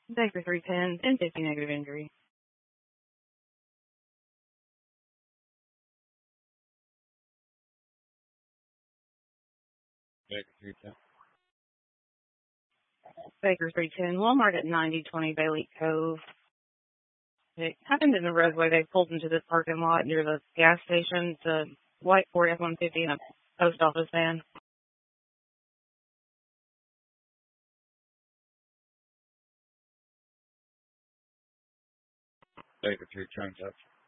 Baker 310, 1050 negative injury. Baker 310. Baker 310, Walmart at 9020 Bailey Cove. It happened in the roadway. They pulled into this parking lot near the gas station. It's a white Ford F-150 and a post office van. Baker 310.